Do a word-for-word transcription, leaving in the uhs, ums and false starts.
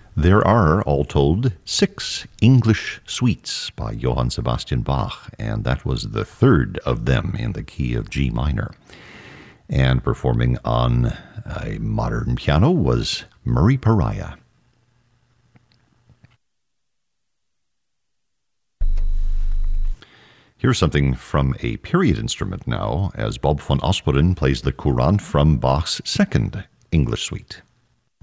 There are, all told, six English suites by Johann Sebastian Bach, and that was the third of them in the key of G minor. And performing on a modern piano was Murray Pariah. Here's something from a period instrument now, as Bob von Osperen plays the Courant from Bach's second English suite.